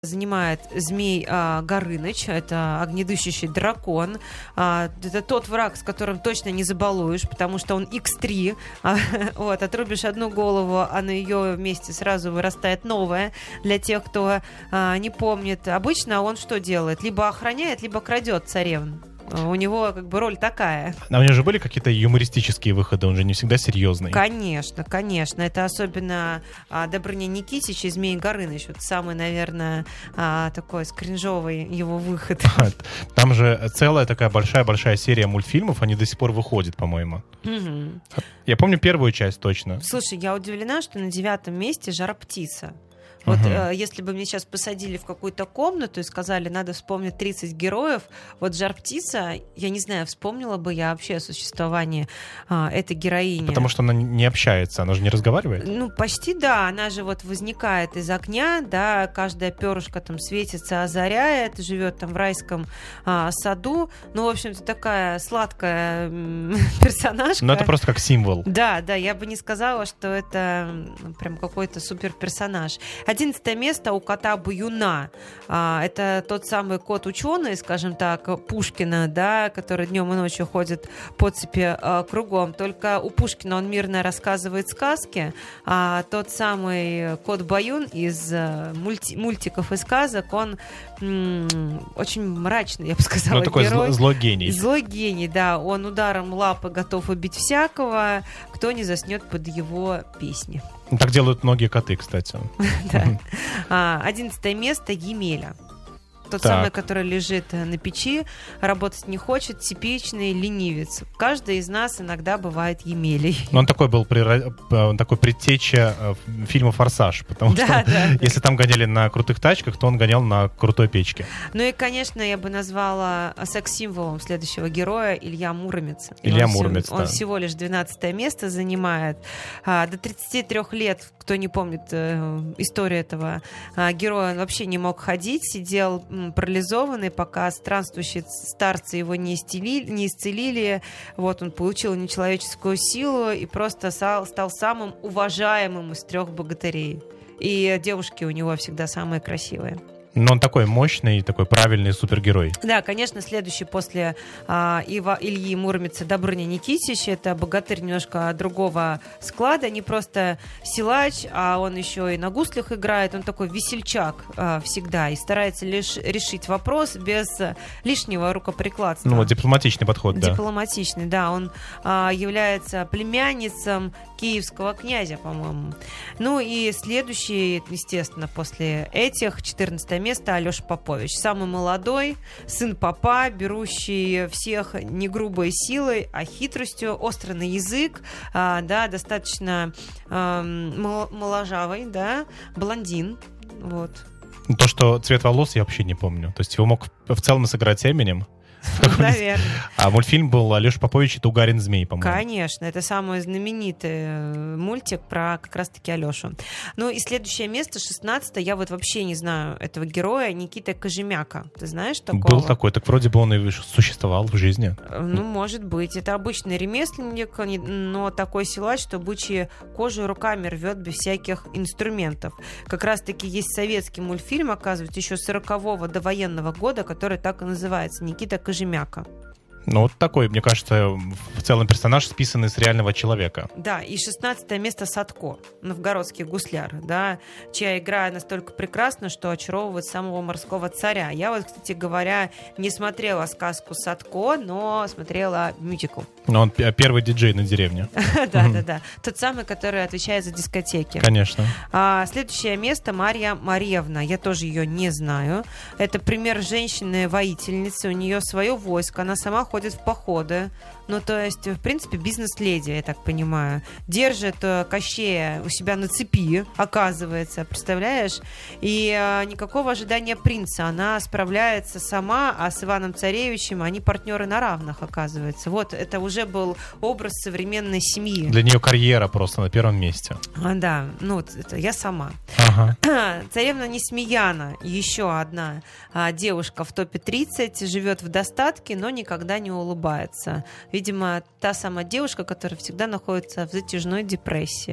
занимает Змей Горыныч, это огнедышащий дракон. Это тот враг, с которым точно не забалуешь, потому что он X3. Вот, отрубишь одну голову, а на ее месте сразу вырастает новая. Для тех, кто не помнит, обычно он что делает? Либо охраняет, либо крадет царевн. У него как бы роль такая. А у него же были какие-то юмористические выходы, он же не всегда серьезный. Конечно, конечно. Это особенно Добрыня Никитич и Змей Горыныч. Вот самый, наверное, такой скринжовый его выход. Там же целая такая большая-большая серия мультфильмов, они до сих пор выходят, по-моему. Угу. Я помню первую часть точно. Слушай, я удивлена, что на 9-м месте «Жар-птица». Вот если бы мне сейчас посадили в какую-то комнату и сказали, надо вспомнить 30 героев, вот «Жар-птица», я не знаю, вспомнила бы я вообще о существовании этой героини. Потому что она не общается, она же не разговаривает? Ну, почти да, она же вот возникает из огня, да, каждая перышко там светится, озаряет, живет там в райском саду. Ну, в общем-то, такая сладкая персонажка. Ну, это просто как символ. Да, я бы не сказала, что это прям какой-то суперперсонаж. 11 место у кота Баюна. Это тот самый кот-ученый, скажем так, Пушкина, да, который днем и ночью ходит по цепи кругом. Только у Пушкина он мирно рассказывает сказки, а тот самый кот Баюн из мультиков и сказок, он очень мрачный, я бы сказала, ну, такой герой. Злой гений. Злой гений, да. Он ударом лапы готов убить всякого, кто не заснет под его песни. Так делают многие коты, кстати. Да. 11 место Емеля. Тот самый, который лежит на печи, работать не хочет, типичный ленивец. Каждый из нас иногда бывает Емелей. Но он такой был такой предтеча фильма «Форсаж», потому что если там гоняли на крутых тачках, то он гонял на крутой печке. Ну и, конечно, я бы назвала секс-символом следующего героя Илья Муромец. Илья Муромец, Он всего лишь 12 место занимает. До 33 лет, кто не помнит историю этого героя, он вообще не мог ходить, сидел парализованный, пока странствующие старцы его не исцелили. Вот он получил нечеловеческую силу и просто стал самым уважаемым из 3 богатырей. И девушки у него всегда самые красивые. Но он такой мощный, такой правильный супергерой. Да, конечно, следующий после Ильи Муромеца Добрыня Никитич. Это богатырь немножко другого склада. Не просто силач, а он еще и на гуслях играет. Он такой весельчак всегда и старается лишь решить вопрос без лишнего рукоприкладства. Ну, дипломатичный подход, да. Дипломатичный, да. Он является племянницем киевского князя, по-моему. Ну и следующий, естественно, после этих 14 место Алеша Попович. Самый молодой, сын попа, берущий всех не грубой силой, а хитростью, острый на язык, да, достаточно моложавый, да, блондин. Вот. То, что цвет волос, я вообще не помню. То есть его мог в целом сыграть Эминем. Наверное. А мультфильм был Алеша Попович и Тугарин Змей, по-моему. Конечно, это самый знаменитый мультик про как раз-таки Алешу. Ну и следующее место, 16-е, я вот вообще не знаю этого героя, Никита Кожемяка. Ты знаешь такого? Был такой, так вроде бы он и существовал в жизни. Ну, может быть. Это обычный ремесленник, но такой силач, что бычьи кожу руками рвет без всяких инструментов. Как раз-таки есть советский мультфильм, оказывается, еще 40-го довоенного года, который так и называется, Никита Кожемяка. Ну, вот такой, мне кажется, в целом персонаж, списанный с реального человека. Да, и 16 место Садко, новгородский гусляр, да, чья игра настолько прекрасна, что очаровывает самого морского царя. Я вот, кстати говоря, не смотрела сказку Садко, но смотрела мюзикл. Но он первый диджей на деревне. Да. Тот самый, который отвечает за дискотеки. Конечно. Следующее место Марья Марьевна. Я тоже ее не знаю. Это пример женщины-воительницы. У нее свое войско. Она сама ходит в походы. Ну, то есть, в принципе, бизнес-леди, я так понимаю. Держит Кощея у себя на цепи, оказывается, представляешь? И никакого ожидания принца. Она справляется сама, а с Иваном Царевичем они партнеры на равных, оказывается. Вот, это уже был образ современной семьи. Для нее карьера просто на первом месте. Да, ну, это я сама. Ага. Царевна Несмеяна, еще одна девушка в топе 30, живет в достатке, но никогда не улыбается. Видимо, та самая девушка, которая всегда находится в затяжной депрессии.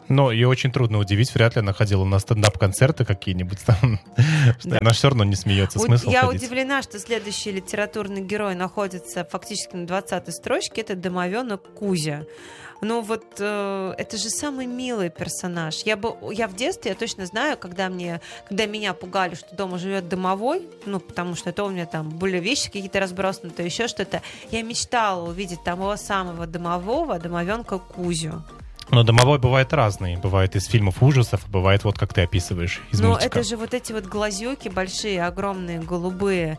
Но ее очень трудно удивить. Вряд ли она ходила на стендап-концерты какие-нибудь там. Да. Она все равно не смеется. Смысл Я ходить. удивлена, что следующий литературный герой находится фактически на 20-й строчке. Это домовенок Кузя. Ну вот это же самый милый персонаж. Я в детстве, я точно знаю, когда меня пугали, что дома живет домовой, ну потому что это у меня там были вещи какие-то разбросаны, то еще что-то. Я мечтала увидеть того самого домовенка Кузю. Но домовой бывает разный. Бывает из фильмов ужасов, бывает вот как ты описываешь из мультика. Но это же вот эти вот глазюки большие, огромные, голубые.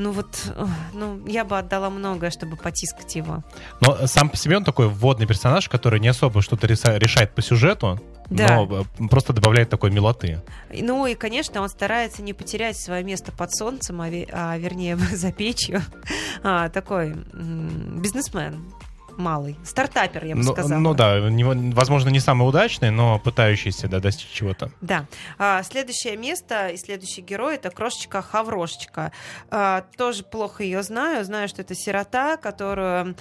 Я бы отдала многое, чтобы потискать его. Но сам по себе он такой вводный персонаж, который не особо что-то решает по сюжету, да. Но просто добавляет такой милоты. Ну и, конечно, он старается не потерять свое место под солнцем, вернее, за печью. Такой бизнесмен. Малый. Стартапер, я бы сказала. Ну да, возможно, не самый удачный, но пытающийся достичь чего-то. Да. Следующее место и следующий герой — это крошечка Хаврошечка. Тоже плохо ее знаю. Знаю, что это сирота, которую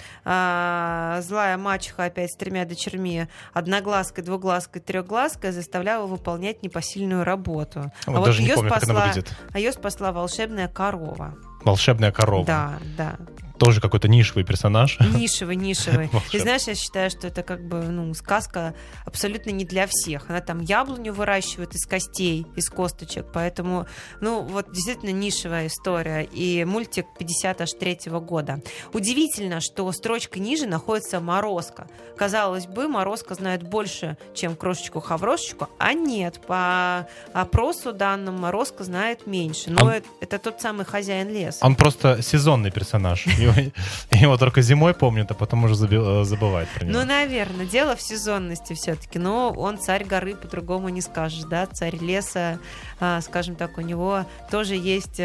злая мачеха опять с 3 дочерьми, одноглазкой, двуглазкой, трехглазкой, заставляла выполнять непосильную работу. Вот даже не помню, как она выглядит. Ее спасла волшебная корова. Волшебная корова. Да. Тоже какой-то нишевый персонаж. Нишевый. И знаешь, я считаю, что это как бы, сказка абсолютно не для всех. Она там яблоню выращивает из костей, из косточек, поэтому, вот действительно нишевая история. И мультик 53-го года. Удивительно, что строчкой ниже находится Морозко. Казалось бы, Морозко знает больше, чем крошечку Хаврошечку, а нет, по опросу данному Морозко знает меньше. Но это тот самый хозяин леса. Он просто сезонный персонаж. Его только зимой помнят, а потом уже забывают про него. Ну, наверное, дело в сезонности все-таки. Но он царь горы, по-другому не скажешь, да? Царь леса, скажем так, у него тоже есть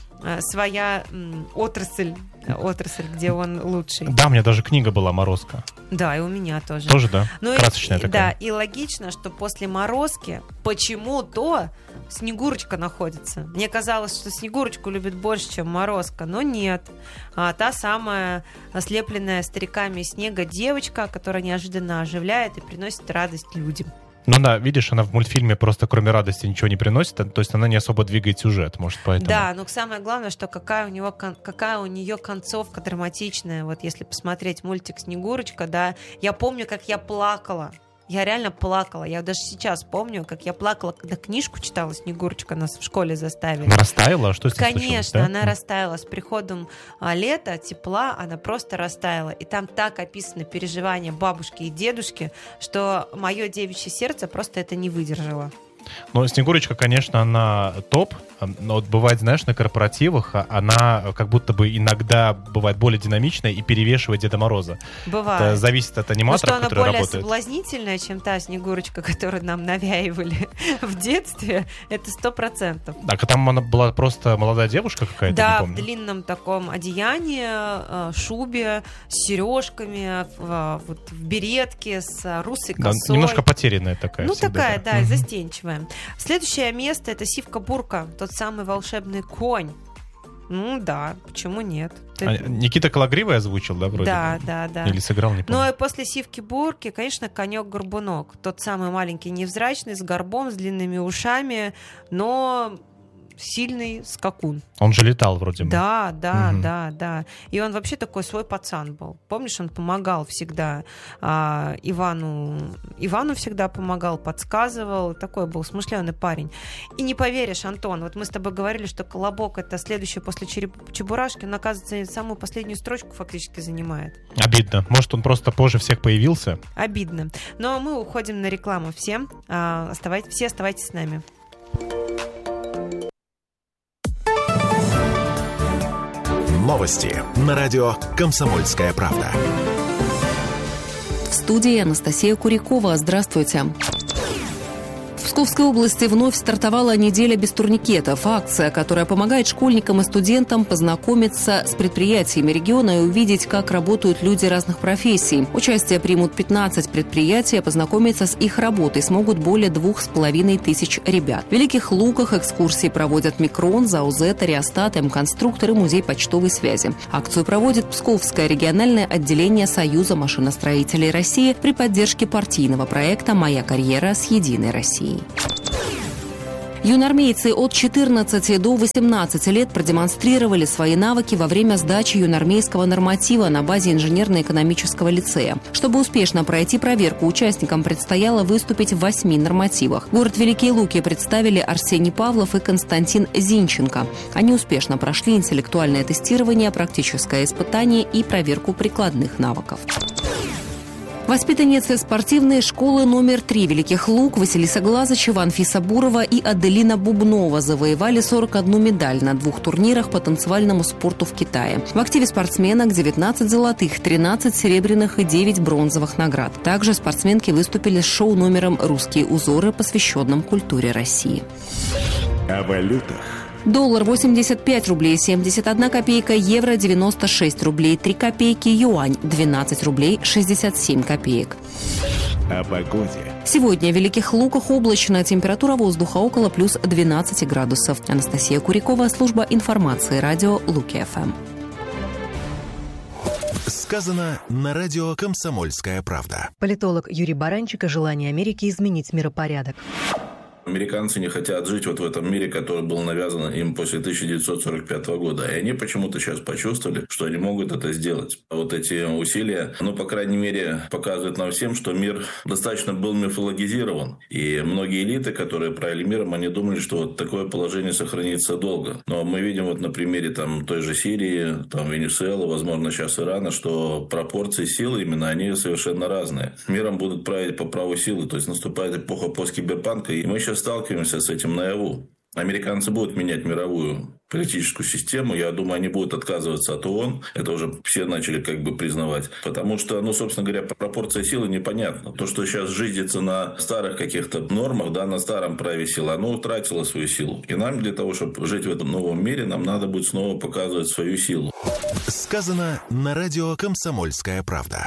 своя отрасль, где он лучший. Да, у меня даже книга была «Морозко». Да, и у меня тоже. Тоже, да? Красочная такая. Да, и логично, что после «Морозки» почему-то Снегурочка находится. Мне казалось, что Снегурочку любит больше, чем Морозко, но нет. Та самая ослепленная стариками снега девочка, которая неожиданно оживляет и приносит радость людям. Ну да, видишь, она в мультфильме просто кроме радости ничего не приносит, то есть она не особо двигает сюжет, может, поэтому. Да, но самое главное, что какая у нее концовка драматичная. Вот если посмотреть мультик «Снегурочка», да, я помню, как я плакала. Я реально плакала. Я даже сейчас помню, как я плакала, когда книжку читала «Снегурочка», нас в школе заставили. Она растаяла? Что с ней Конечно, случилось, да? она растаяла. С приходом лета, тепла, она просто растаяла. И там так описаны переживания бабушки и дедушки, что мое девичье сердце просто это не выдержало. Ну, Снегурочка, конечно, она топ. Но вот бывает, знаешь, на корпоративах она как будто бы иногда бывает более динамичная и перевешивает Деда Мороза. Бывает. Это зависит от аниматоров, которые работают. Что она более соблазнительная, чем та Снегурочка, которую нам навяивали в детстве, это 100%. Так, а там она была просто молодая девушка какая-то, да, не помню. В длинном таком одеянии, шубе, с сережками, в беретке, с русой косой. Да, немножко потерянная такая. Ну, всегда, такая, да, и застенчивая. Следующее место — это Сивка-Бурка, тот самый волшебный конь. Ну да, почему нет? Никита Кологривый озвучил, да, вроде? Да. Или сыграл, не помню. Ну и после Сивки-Бурки, конечно, конек-горбунок. Тот самый маленький невзрачный, с горбом, с длинными ушами, но сильный скакун. Он же летал вроде бы. Да. И он вообще такой свой пацан был. Помнишь, он помогал всегда Ивану всегда помогал, подсказывал. Такой был смышленый парень. И не поверишь, Антон, вот мы с тобой говорили, что Колобок — это следующий после Чебурашки, он, оказывается, самую последнюю строчку фактически занимает. Обидно. Может, он просто позже всех появился? Обидно. Но мы уходим на рекламу. Все оставайтесь с нами. Новости на радио «Комсомольская правда». В студии Анастасия Курякова. Здравствуйте. В Псковской области вновь стартовала неделя без турникетов. Акция, которая помогает школьникам и студентам познакомиться с предприятиями региона и увидеть, как работают люди разных профессий. Участие примут 15 предприятий, а познакомиться с их работой смогут более 2500 ребят. В Великих Луках экскурсии проводят Микрон, Заузет, Ариостат, М-конструктор и Музей почтовой связи. Акцию проводит Псковское региональное отделение Союза машиностроителей России при поддержке партийного проекта «Моя карьера с Единой Россией». Юнармейцы от 14 до 18 лет продемонстрировали свои навыки во время сдачи юнармейского норматива на базе инженерно-экономического лицея. Чтобы успешно пройти проверку, участникам предстояло выступить в 8 нормативах. Город Великие Луки представили Арсений Павлов и Константин Зинченко. Они успешно прошли интеллектуальное тестирование, практическое испытание и проверку прикладных навыков. Воспитанницы спортивной школы номер 3 Великих Лук Василиса Глазычева, Анфиса Бурова и Аделина Бубнова завоевали 41 медаль на 2 турнирах по танцевальному спорту в Китае. В активе спортсменок 19 золотых, 13 серебряных и 9 бронзовых наград. Также спортсменки выступили с шоу-номером «Русские узоры», посвященным культуре России. О валютах. Доллар 85 рублей 71 копейка, евро 96 рублей 3 копейки, юань 12 рублей 67 копеек. О погоде. Сегодня в Великих Луках облачно, температура воздуха около плюс 12 градусов. Анастасия Курякова, служба информации, радио Луки-ФМ. Сказано на радио «Комсомольская правда». Политолог Юрий Баранчик о желании Америки изменить миропорядок. Американцы не хотят жить вот в этом мире, который был навязан им после 1945 года. И они почему-то сейчас почувствовали, что они могут это сделать. Вот эти усилия, по крайней мере, показывают нам всем, что мир достаточно был мифологизирован. И многие элиты, которые правили миром, они думали, что вот такое положение сохранится долго. Но мы видим вот на примере той же Сирии, Венесуэлы, возможно, сейчас Ирана, что пропорции силы именно, они совершенно разные. Миром будут править по праву силы, то есть наступает эпоха посткиберпанка, и мы сейчас сталкиваемся с этим наяву. Американцы будут менять мировую политическую систему. Я думаю, они будут отказываться от ООН. Это уже все начали признавать. Потому что, собственно говоря, пропорция силы непонятна. То, что сейчас жизнится на старых каких-то нормах, на старом праве силы, оно утратило свою силу. И нам для того, чтобы жить в этом новом мире, нам надо будет снова показывать свою силу. Сказано на радио «Комсомольская правда».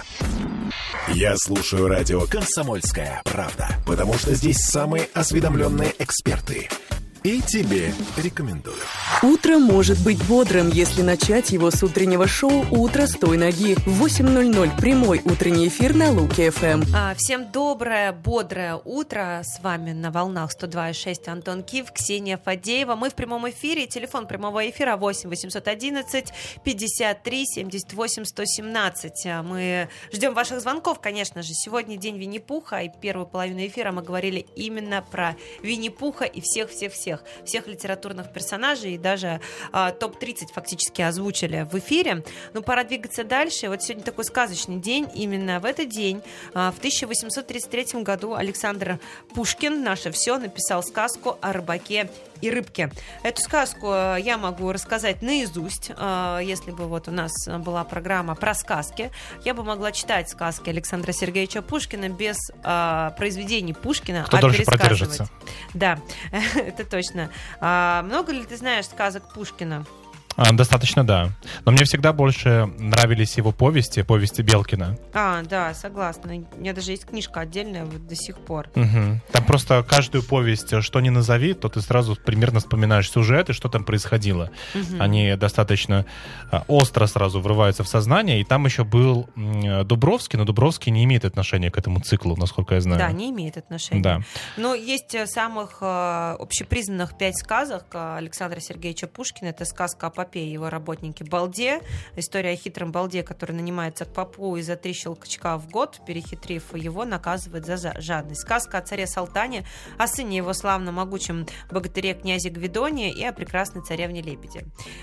Я слушаю радио «Комсомольская правда», потому что здесь самые осведомленные эксперты. И тебе рекомендую. Утро может быть бодрым, если начать его с утреннего шоу «Утро с той ноги». В 8:00 прямой утренний эфир на Луки-ФМ. Всем доброе, бодрое утро. С вами на волнах 102,6 Антон Кив, Ксения Фадеева. Мы в прямом эфире. Телефон прямого эфира 8 811 53 78 117. Мы ждем ваших звонков, конечно же. Сегодня день Винни-Пуха, и первую половину эфира мы говорили именно про Винни-Пуха и всех литературных персонажей, и даже топ-30 фактически озвучили в эфире. Пора двигаться дальше. Вот сегодня такой сказочный день. Именно в этот день, в 1833 году, Александр Пушкин, наше все, написал сказку о рыбаке и рыбке. Эту сказку я могу рассказать наизусть. Если бы у нас была программа про сказки, я бы могла читать сказки Александра Сергеевича Пушкина без произведений Пушкина. Кто дольше продержится. Да, это точно. Много ли ты знаешь сказок Пушкина? Достаточно, да. Но мне всегда больше нравились его повести Белкина. Да, согласна. У меня даже есть книжка отдельная до сих пор. Угу. Там просто каждую повесть, что ни назови, то ты сразу примерно вспоминаешь сюжет и что там происходило. Угу. Они достаточно остро сразу врываются в сознание. И там еще был Дубровский, но Дубровский не имеет отношения к этому циклу, насколько я знаю. Да, не имеет отношения. Да. Но есть самых общепризнанных 5 сказок Александра Сергеевича Пушкина. Это сказка о попе и его работнике Балде. История о хитром Балде, который нанимается к попу и за 3 щелчка в год, перехитрив его, наказывает за жадность. Сказка о царе Салтане, о сыне его славно могучем богатыре князе Гвидоне и о прекрасной царевне Лебеде.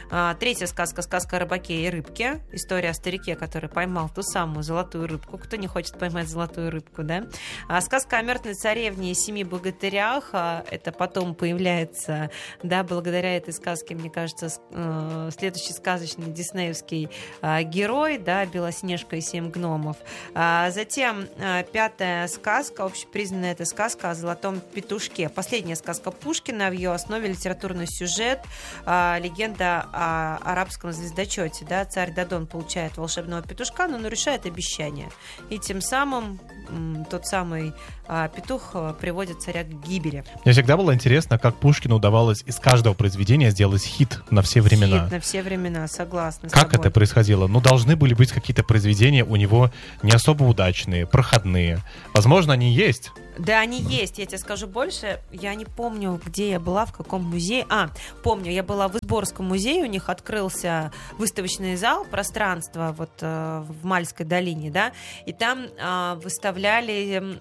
3-я сказка о рыбаке и рыбке. История о старике, который поймал ту самую золотую рыбку. Кто не хочет поймать золотую рыбку, да? Сказка о мертвой царевне и 7 богатырях. Это потом появляется, да, благодаря этой сказке, мне кажется, следующий сказочный диснеевский герой, да, Белоснежка и 7 гномов. Затем 5-я сказка, общепризнанная, это сказка о золотом петушке. Последняя сказка Пушкина, в ее основе литературный сюжет, легенда о арабском звездочете. Да, царь Дадон получает волшебного петушка, но нарушает обещание. И тем самым тот самый петух приводит царя к гибели. Мне всегда было интересно, как Пушкину удавалось из каждого произведения сделать хит на все времена. Хит на все времена, согласна. Как это происходило? Ну, должны были быть какие-то произведения у него не особо удачные, проходные. Возможно, они есть. Да, они есть. Я тебе скажу больше. Я не помню, где я была, в каком музее. Помню, я была в Изборском музее. У них открылся выставочный зал, пространство вот в Мальской долине, да. И там выставляли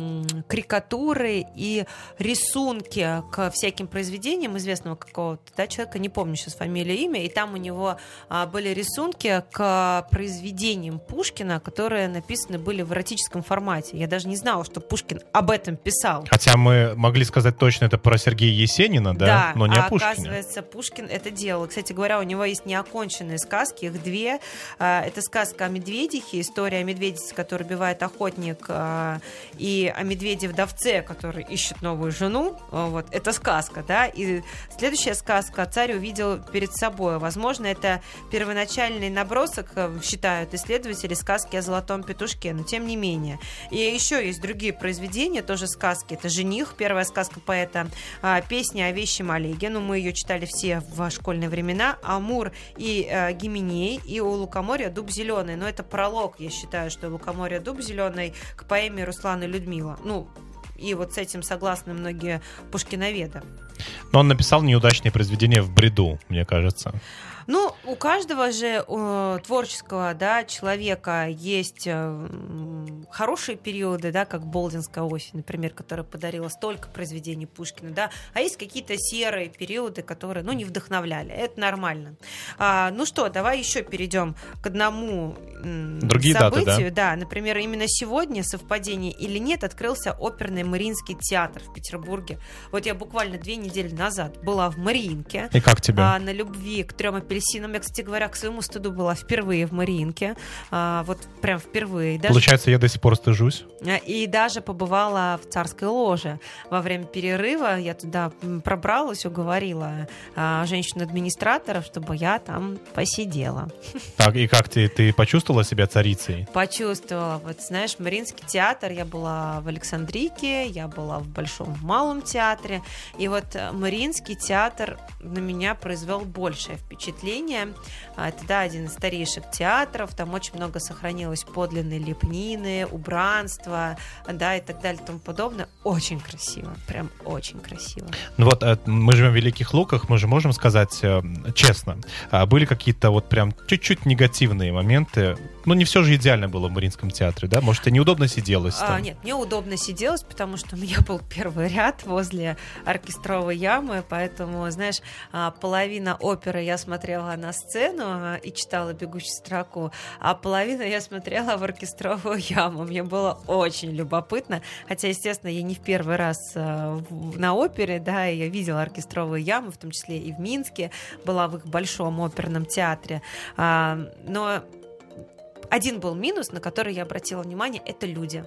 карикатуры и рисунки к всяким произведениям известного какого-то, да, человека. Не помню сейчас фамилию, имя. И там у него были рисунки к произведениям Пушкина, которые написаны были в эротическом формате. Я даже не знала, что Пушкин об этом писал. Хотя мы могли сказать точно это про Сергея Есенина, да? Но не о Пушкине. Оказывается, Пушкин это делал. Кстати говоря, у него есть неоконченные сказки, их 2. Это сказка о медведихе, история о медведице, который убивает охотник, и о медведе-вдовце, который ищет новую жену. Вот, это сказка, да? И следующая сказка царь увидел перед собой. Возможно, это первоначальный набросок, считают исследователи, сказки о золотом петушке, но тем не менее. И еще есть другие произведения, тоже сказки. Это «Жених», первая сказка поэта, песня о вещем Олеге. Ну, мы ее читали все в школьные времена. Амур и Гименей, и у Лукоморья дуб зеленый. Но это пролог, я считаю, что Лукоморья дуб зеленый к поэме Руслана Людмила. Ну, и вот с этим согласны многие пушкиноведы. Но он написал неудачные произведения в бреду, мне кажется. Ну, у каждого же творческого, да, человека есть хорошие периоды, да, как «Болдинская осень», например, которая подарила столько произведений Пушкина, да, а есть какие-то серые периоды, которые, ну, не вдохновляли. Это нормально. Ну что, давай еще перейдем к одному другие событию. Даты, да? Да, например, именно сегодня, совпадение или нет, открылся оперный Мариинский театр в Петербурге. Вот я буквально 2 недели назад была в Мариинке. И как тебе? На любви к 3 апельсинам. Я, кстати говоря, к своему стыду была впервые в Мариинке. Вот прям впервые. Даже... Получается, я до сих пор стыжусь. И даже побывала в царской ложе. Во время перерыва я туда пробралась, уговорила женщину-администраторов, чтобы я там посидела. Так, и как ты почувствовала себя царицей? Почувствовала. Вот, знаешь, Мариинский театр, я была в Александрийке, я была в Большом Малом театре. И вот Мариинский театр на меня произвел большее впечатление. Это, да, один из старейших театров. Там очень много сохранилось подлинной лепнины, убранства, да, и так далее и тому подобное. Очень красиво. Прям очень красиво. Ну вот, мы живем в Великих Луках, мы же можем сказать честно. Были какие-то вот прям чуть-чуть негативные моменты? Ну, не все же идеально было в Мариинском театре, да? Может, и неудобно сиделось там? Нет, мне удобно сиделось, потому что у меня был первый ряд возле оркестровой ямы, поэтому, знаешь, половина оперы я смотрела на сцену и читала «Бегущую строку», а половину я смотрела в оркестровую яму. Мне было очень любопытно, хотя, естественно, я не в первый раз на опере, да, я видела оркестровую яму, в том числе и в Минске, была в их большом оперном театре, но один был минус, на который я обратила внимание, это люди.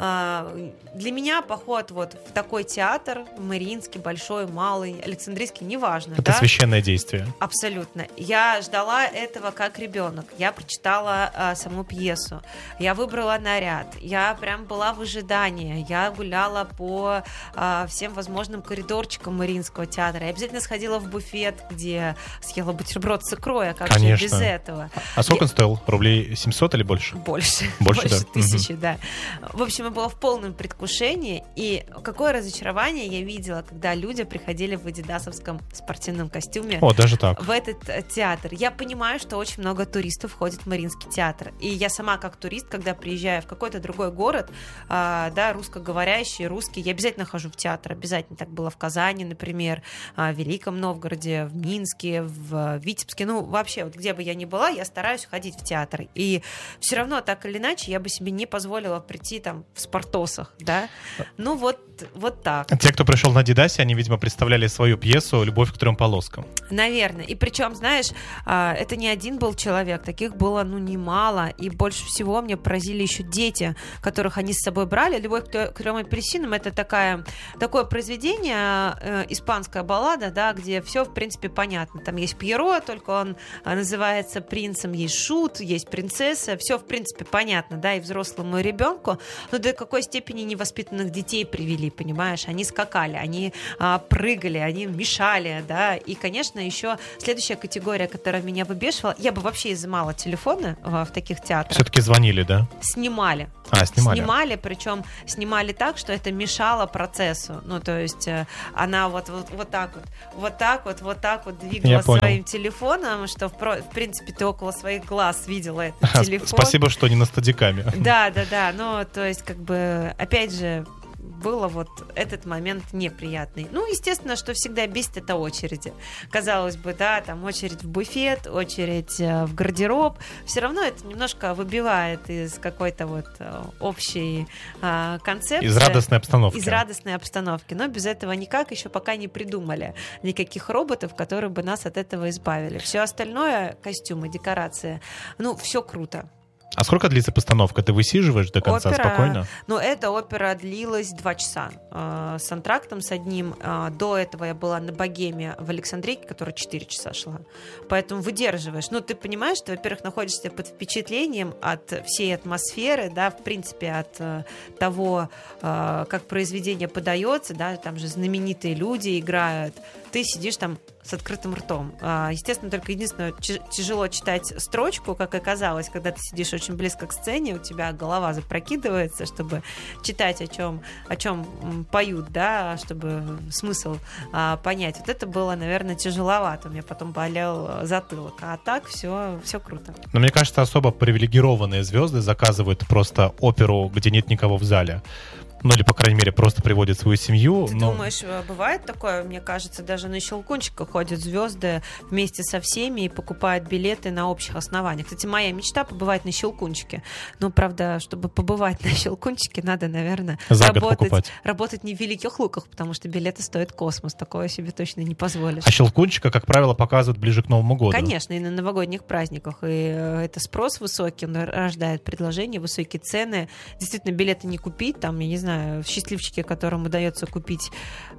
Для меня поход вот в такой театр, Мариинский, Большой, Малый, Александрийский, неважно. Это, да? Священное действие. Абсолютно. Я ждала этого как ребенок. Я прочитала саму пьесу. Я выбрала наряд. Я прям была в ожидании. Я гуляла по всем возможным коридорчикам Мариинского театра. Я обязательно сходила в буфет, где съела бутерброд с икрой, а как же без этого. А сколько он стоил? Рублей 700 или больше? Больше да? 1000, да. В общем, я была в полном предвкушении, и какое разочарование я видела, когда люди приходили в адидасовском спортивном костюме. О, даже так. В этот театр. Я понимаю, что очень много туристов ходит в Мариинский театр, и я сама как турист, когда приезжаю в какой-то другой город, да, русскоговорящий, русский, я обязательно хожу в театр, обязательно. Так было в Казани, например, в Великом Новгороде, в Минске, в Витебске, ну, вообще, вот где бы я ни была, я стараюсь ходить в театр, и все равно, так или иначе, я бы себе не позволила прийти там в спортосах, да. Ну, вот так. Те, кто пришел на Адидасе, они, видимо, представляли свою пьесу «Любовь к 3 полоскам». Наверное. И причем, знаешь, это не один был человек, таких было, немало. И больше всего меня поразили еще дети, которых они с собой брали. «Любовь к 3 апельсинам» — это такое произведение, испанская баллада, да, где все, в принципе, понятно. Там есть Пьеро, только он называется принцем, есть Шут, есть принцесса. Все, в принципе, понятно, да, и взрослому, и ребенку. Но до какой степени невоспитанных детей привели, понимаешь? Они скакали, они прыгали, они мешали, да. И, конечно, еще следующая категория, которая меня выбешивала, я бы вообще изымала телефоны в таких театрах. Все-таки звонили, да? Снимали. Снимали, причем снимали так, что это мешало процессу. Ну, то есть она вот так вот двигала своим телефоном, что, в принципе, ты около своих глаз видела этот телефон. Спасибо, что не на стадикаме. Да. Ну, то есть, как бы, опять же, было вот этот момент неприятный. Ну, естественно, что всегда бесит — это очереди. Казалось бы, да, там очередь в буфет, очередь в гардероб. Все равно это немножко выбивает из какой-то вот общей концепции. Из радостной обстановки. Из радостной обстановки. Но без этого никак еще пока не придумали никаких роботов, которые бы нас от этого избавили. Все остальное, костюмы, декорации, все круто. А сколько длится постановка? Ты высиживаешь до конца спокойно? Эта опера длилась 2 часа с антрактом, с одним. До этого я была на «Богеме» в Александрийке, которая 4 часа шла. Поэтому выдерживаешь. Ты понимаешь, ты, во-первых, находишься под впечатлением от всей атмосферы, да, в принципе, от того, как произведение подается, да, там же знаменитые люди играют. Ты сидишь там с открытым ртом. Естественно, только единственное, тяжело читать строчку, как оказалось, когда ты сидишь очень близко к сцене, у тебя голова запрокидывается, чтобы читать, о чем поют, да, чтобы смысл понять. Вот это было, наверное, тяжеловато. У меня потом болел затылок. А так все круто. Но мне кажется, особо привилегированные звезды заказывают просто оперу, где нет никого в зале. Или, по крайней мере, просто приводят свою семью. Ты думаешь, бывает такое? Мне кажется, даже на «Щелкунчика» ходят звезды вместе со всеми и покупают билеты на общих основаниях. Кстати, моя мечта — побывать на «Щелкунчике». Но, правда, чтобы побывать на «Щелкунчике», надо, наверное, работать не в Великих Луках, потому что билеты стоят космос. Такое себе точно не позволишь. А «Щелкунчика», как правило, показывают ближе к Новому году. Конечно, и на новогодних праздниках. И это спрос высокий, он рождает предложения, высокие цены. Действительно, билеты не купить, там, я не знаю, счастливчики, которым удается купить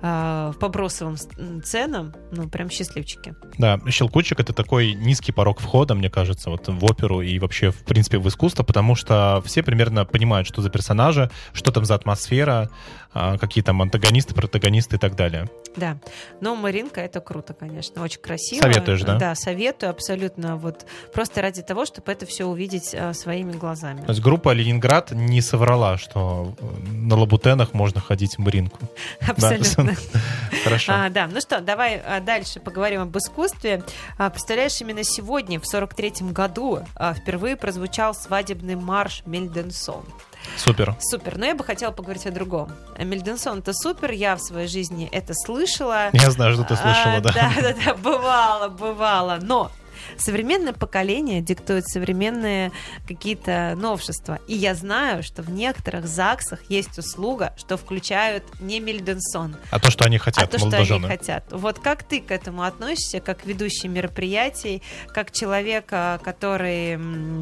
по бросовым ценам, прям счастливчики. Да, «Щелкунчик» — это такой низкий порог входа, мне кажется, вот в оперу и вообще, в принципе, в искусство, потому что все примерно понимают, что за персонажи, что там за атмосфера, какие там антагонисты, протагонисты и так далее. Да, но «Маринка» — это круто, конечно, очень красиво. Советуешь, да? Да, советую абсолютно, вот просто ради того, чтобы это все увидеть своими глазами. То есть группа «Ленинград» не соврала, что на Лабутенах можно ходить в «Маринку». Абсолютно. Хорошо. Да, ну что, давай дальше поговорим об искусстве. Представляешь, именно сегодня, в 43-м году, впервые прозвучал свадебный марш «Мендельсон». Супер. Но я бы хотела поговорить о другом. Мендельсон — это супер, я в своей жизни это слышала. Я знаю, что ты слышала, да. Да, бывало. Но современное поколение диктует современные какие-то новшества. И я знаю, что в некоторых ЗАГСах есть услуга, что включают не Мендельсон. А то, что они хотят, молодожены. Что они хотят. Вот как ты к этому относишься, как ведущий мероприятий, как человек, который,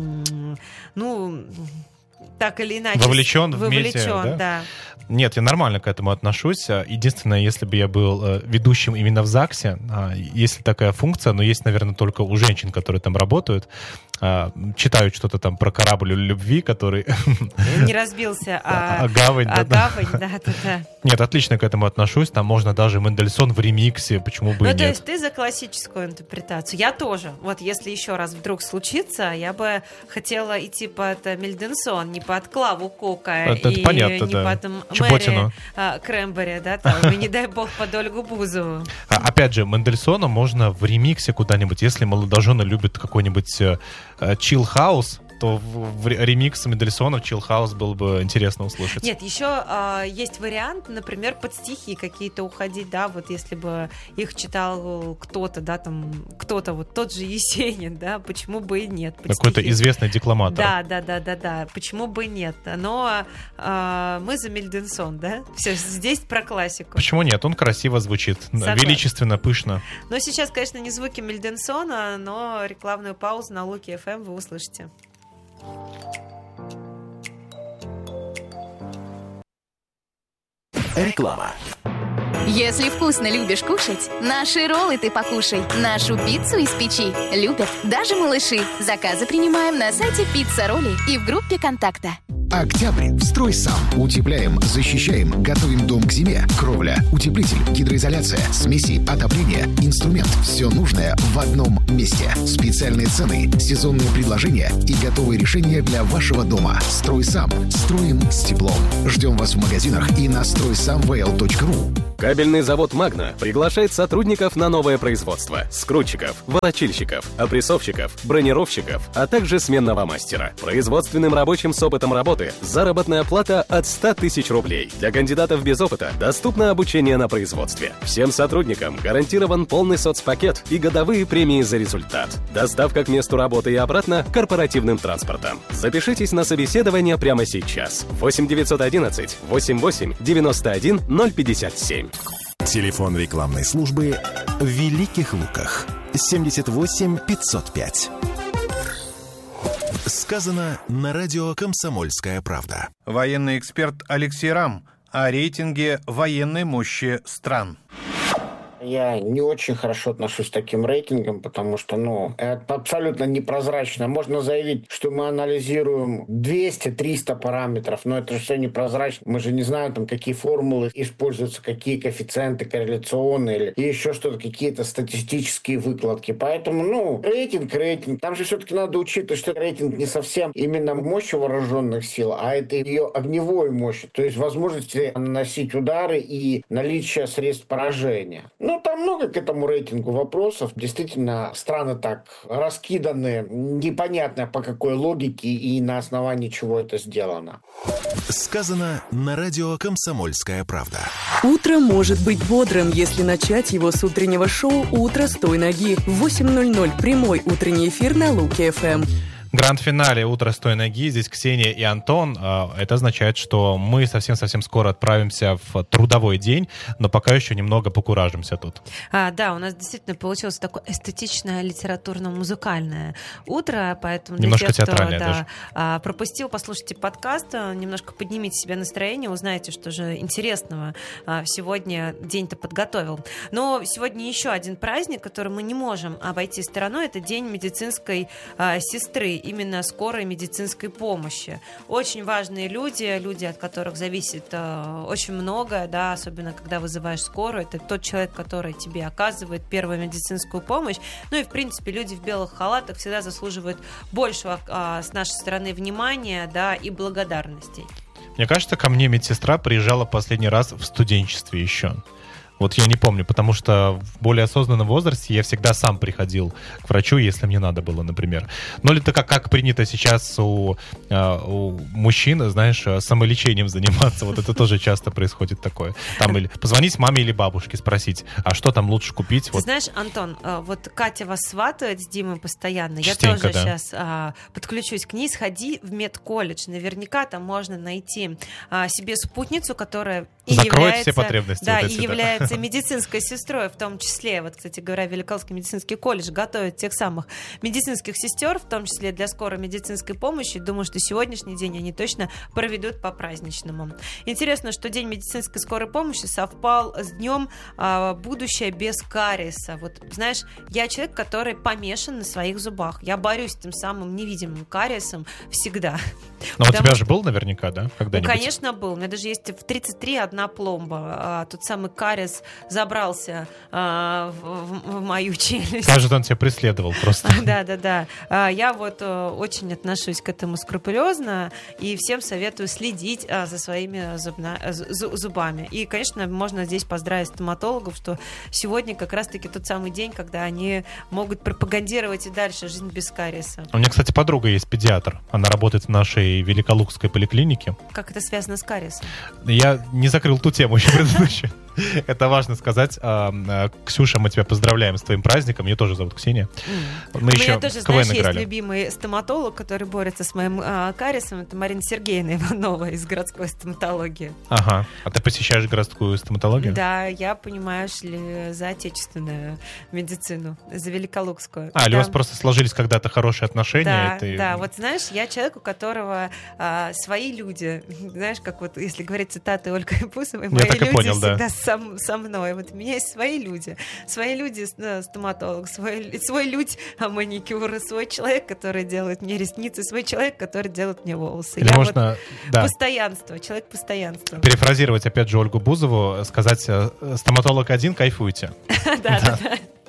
так или иначе вовлечен в медиа, да? Нет, я нормально к этому отношусь. Единственное, если бы я был ведущим именно в ЗАГСе, есть ли такая функция, но есть, наверное, только у женщин, которые там работают, читают что-то там про корабль любви, который... Не разбился, гавань. Гавань. Нет, отлично к этому отношусь. Там можно даже Мендельсон в ремиксе, почему бы и нет. То есть ты за классическую интерпретацию. Я тоже. Вот если еще раз вдруг случится, я бы хотела идти под Мендельсон, не под Клаву Кока это и понятно, не да. под Чеботину. Мэри Крэмбери, да, там, и не дай бог под Ольгу Бузову. Опять же, Мендельсона можно в ремиксе куда-нибудь, если молодожены любят какой-нибудь chill house, то ремикс Мендельсона Chill House было бы интересно услышать. Нет, еще есть вариант, например, под стихи какие-то уходить, да, вот если бы их читал кто-то, да, там, кто-то, вот тот же Есенин, да, почему бы и нет. Какой-то известный декламатор. Да, почему бы и нет. Но мы за Мендельсон, да, все, здесь про классику. Почему нет? Он красиво звучит, величественно, пышно. Но сейчас, конечно, не звуки Мендельсона, но рекламную паузу на Луки ФМ вы услышите. Реклама. Если вкусно любишь кушать, наши роллы ты покушай. Нашу пиццу из печи любят даже малыши. Заказы принимаем на сайте Пицца Ролли и в группе КонТакта. Октябрь в «Строй сам». Утепляем, защищаем, готовим дом к зиме. Кровля, утеплитель, гидроизоляция, смеси, отопление, инструмент. Все нужное в одном месте. Специальные цены, сезонные предложения и готовые решения для вашего дома. «Строй сам». Строим с теплом. Ждем вас в магазинах и на стройсамвл.ру. Кабельный завод «Магна» приглашает сотрудников на новое производство. Скрутчиков, волочильщиков, опрессовщиков, бронировщиков, а также сменного мастера. Производственным рабочим с опытом работы заработная плата от 100 тысяч рублей. Для кандидатов без опыта доступно обучение на производстве. Всем сотрудникам гарантирован полный соцпакет и годовые премии за результат. Доставка к месту работы и обратно корпоративным транспортом. Запишитесь на собеседование прямо сейчас. 8 911 88 91 057. Телефон рекламной службы в Великих Луках. 78 505. Сказано на радио «Комсомольская правда». Военный эксперт Алексей Рам о рейтинге военной мощи стран. Я не очень хорошо отношусь к таким рейтингам, потому что, это абсолютно непрозрачно. Можно заявить, что мы анализируем 200-300 параметров, но это же все непрозрачно. Мы же не знаем, там, какие формулы используются, какие коэффициенты корреляционные или еще что-то, какие-то статистические выкладки. Поэтому, рейтинг. Там же все-таки надо учитывать, что рейтинг не совсем именно мощь вооруженных сил, а это ее огневой мощь, то есть возможности наносить удары и наличие средств поражения. Там много к этому рейтингу вопросов. Действительно, страны так раскиданы, непонятно по какой логике и на основании чего это сделано. Сказано на радио «Комсомольская правда». Утро может быть бодрым, если начать его с утреннего шоу «Утро с той ноги». В 8:00 прямой утренний эфир на Луки ФМ. Гранд-финале «Утро с той ноги». Здесь Ксения и Антон. Это означает, что мы совсем-совсем скоро отправимся в трудовой день, но пока еще немного покуражимся тут. Да, у нас действительно получилось такое эстетичное, литературно-музыкальное утро, поэтому немножко для тех, театральное кто даже. Пропустил, послушайте подкаст, немножко поднимите себе настроение, узнаете, что же интересного сегодня день-то подготовил. Но сегодня еще один праздник, который мы не можем обойти стороной, это День медицинской сестры, именно скорой медицинской помощи. Очень важные люди, от которых зависит очень многое, да, особенно когда вызываешь скорую. Это тот человек, который тебе оказывает первую медицинскую помощь. И, в принципе, люди в белых халатах всегда заслуживают большего с нашей стороны внимания, да, и благодарностей. Мне кажется, ко мне медсестра приезжала последний раз в студенчестве еще. Вот я не помню, потому что в более осознанном возрасте я всегда сам приходил к врачу, если мне надо было, например. Но это как принято сейчас у мужчин, знаешь, самолечением заниматься. Вот это тоже часто происходит такое. Там или позвонить маме или бабушке, спросить, а что там лучше купить? Ты знаешь, Антон, вот Катя вас сватает с Димой постоянно. Частенько, я тоже сейчас подключусь к ней. Сходи в медколледж. Наверняка там можно найти себе спутницу, которая закроет все потребности. Да, вот эти, и является медицинской сестрой, в том числе, вот, кстати говоря, Великолукский медицинский колледж готовит тех самых медицинских сестер, в том числе для скорой медицинской помощи. Думаю, что сегодняшний день они точно проведут по-праздничному. Интересно, что День медицинской скорой помощи совпал с днем «Будущее без кариеса». Вот, знаешь, я человек, который помешан на своих зубах. Я борюсь с тем самым невидимым кариесом всегда. Но у тебя же был наверняка, да? Ну, конечно, был. У меня даже есть в 33 одно одна пломба. Тот самый кариес забрался в мою челюсть. Кажется, он тебя преследовал просто. Да. Я вот очень отношусь к этому скрупулезно и всем советую следить за своими зубами. И, конечно, можно здесь поздравить стоматологов, что сегодня как раз-таки тот самый день, когда они могут пропагандировать и дальше жизнь без кариеса. У меня, кстати, подруга есть педиатр. Она работает в нашей Великолукской поликлинике. Как это связано с кариесом? Я не закрыл ту тему еще предыдущую. Это важно сказать. Ксюша, мы тебя поздравляем с твоим праздником. Ее тоже зовут Ксения. Мы еще тоже, знаешь, есть любимый стоматолог, который борется с моим кариесом. Это Марина Сергеевна Иванова из городской стоматологии. Ага. А ты посещаешь городскую стоматологию? Да, я, понимаешь ли, за отечественную медицину, за Великолукскую. Или у вас просто сложились когда-то хорошие отношения? Да. Вот знаешь, я человек, у которого свои люди. Знаешь, как вот, если говорить цитаты Ольги Пусовой, мои люди всегда со мной. Вот у меня есть свои люди, стоматолог, свой людь маникюр, свой человек, который делает мне ресницы, свой человек, который делает мне волосы. Или можно, постоянство, человек постоянства. Перефразировать опять же Ольгу Бузову, сказать: стоматолог один, кайфуйте. Да.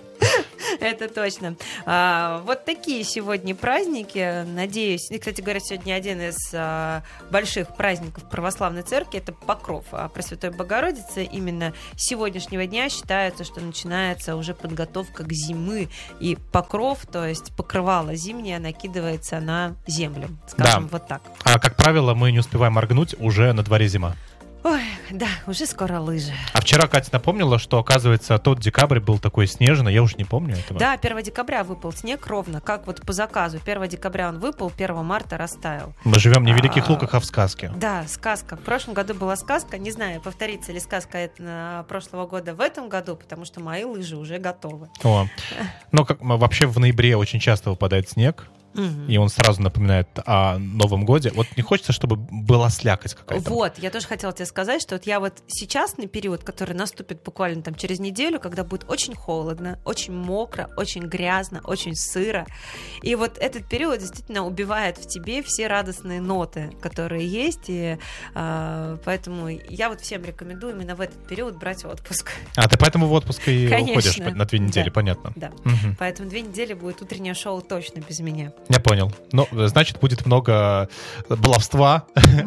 Это точно. Вот такие сегодня праздники. Надеюсь, и, кстати говоря, сегодня один из больших праздников православной церкви — это Покров Пресвятой Богородицы. Именно с сегодняшнего дня считается, что начинается уже подготовка к зимы. И покров, то есть покрывало зимнее, накидывается на землю. Скажем, вот так. А как правило, мы не успеваем моргнуть, уже на дворе зима. Ой, да, уже скоро лыжи. А вчера Катя напомнила, что, оказывается, тот декабрь был такой снежный, я уже не помню этого. Да, 1 декабря выпал снег ровно, как вот по заказу. 1 декабря он выпал, 1 марта растаял. Мы живем не в Великих Луках, а в сказке. Да, сказка. В прошлом году была сказка, не знаю, повторится ли сказка прошлого года в этом году, потому что мои лыжи уже готовы. Но вообще в ноябре очень часто выпадает снег. И он сразу напоминает о Новом годе. Вот не хочется, чтобы была слякоть какая-то. Вот, я тоже хотела тебе сказать, что вот я вот сейчас на период, который наступит буквально там через неделю, когда будет очень холодно, очень мокро, очень грязно, очень сыро. И вот этот период действительно убивает в тебе все радостные ноты, которые есть. И поэтому я вот всем рекомендую именно в этот период брать отпуск. А ты поэтому в отпуск и уходишь на 2 недели, понятно. Да, поэтому 2 недели будет утреннее шоу точно без меня. Я понял. Ну, значит, будет много баловства